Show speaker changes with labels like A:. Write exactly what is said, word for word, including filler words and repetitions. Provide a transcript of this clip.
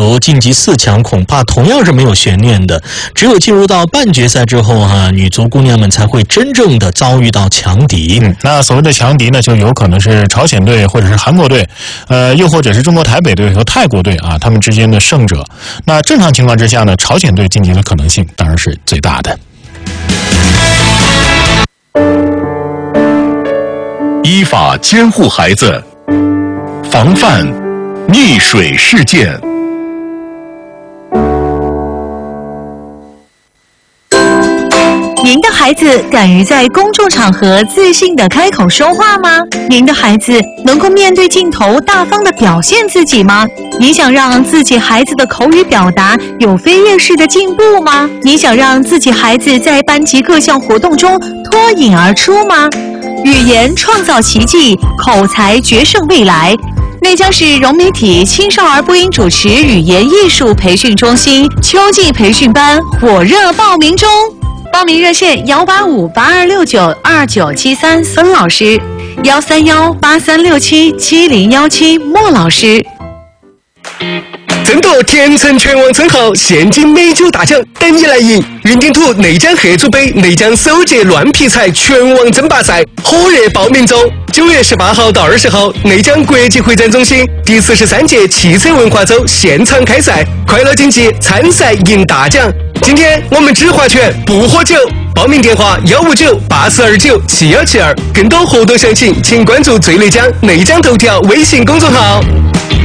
A: 足晋级四强恐怕同样是没有悬念的，只有进入到半决赛之后哈、啊，女足姑娘们才会真正的遭遇到强敌。
B: 嗯，那所谓的强敌呢，就有可能是朝鲜队或者是韩国队，呃，又或者是中国台北队和泰国队啊，他们之间的胜者。那正常情况之下呢，朝鲜队晋级的可能性当然是最大的。
C: 依法监护孩子，防范溺水事件。
D: 您的孩子敢于在公众场合自信地开口说话吗？您的孩子能够面对镜头大方地表现自己吗？你想让自己孩子的口语表达有飞跃式的进步吗？你想让自己孩子在班级各项活动中脱颖而出吗？语言创造奇迹，口才决胜未来。内江市融媒体青少儿播音主持语言艺术培训中心秋季培训班火热报名中。报名热线幺八五八二六九二九七三孙老师，幺三幺八三六七七零幺七莫老师。
E: 争夺甜橙全网称号，现金美酒大奖等你来赢！云顶土内江黑猪杯内江首届乱劈柴全网争霸赛火热报名中，九月十八号到二十号，内江国际会展中心第四十三届汽车文化周现场开赛，快乐竞技，参赛赢大奖！今天我们只划拳不喝酒，报名电话幺五九八四二九七幺七二，更多活动详情请关注最内江内江头条微信公众号。